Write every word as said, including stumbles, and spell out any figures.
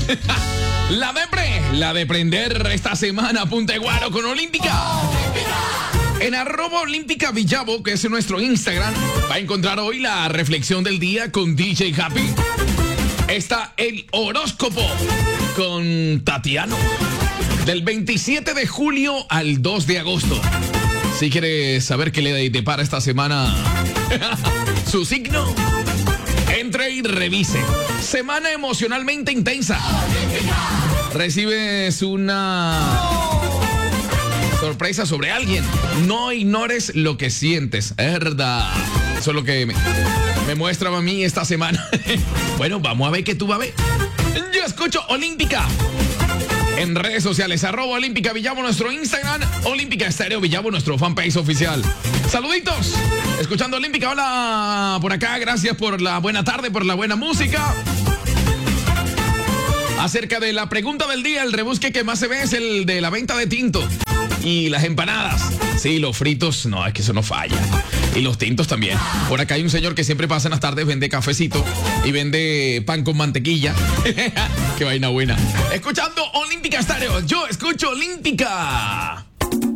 La de pre, la de prender esta semana Punta Guaro con Olímpica. En arroba Olímpica Villavo, que es nuestro Instagram, va a encontrar hoy la reflexión del día con D J Happy. Está el horóscopo con Tatiano. Del veintisiete de julio al dos de agosto. Si quieres saber qué le depara esta semana su signo, entre y revise. Semana emocionalmente intensa. Recibes una sorpresa sobre alguien. No ignores lo que sientes. Es verdad. Eso es lo que me, me muestra a mí esta semana. Bueno, vamos a ver qué tú vas a ver. Yo escucho Olímpica. En redes sociales, arroba Olímpica Villavo, nuestro Instagram, Olímpica Estéreo Villavo, nuestro fanpage oficial. Saluditos, escuchando Olímpica, hola por acá, gracias por la buena tarde, por la buena música. Acerca de la pregunta del día, el rebusque que más se ve es el de la venta de tinto y las empanadas. Sí, los fritos, no, es que eso no falla. Y los tintos también. Por acá hay un señor que siempre pasa en las tardes, vende cafecito y vende pan con mantequilla. Qué vaina buena. Escuchando Olímpica Estéreo. Yo escucho Olímpica.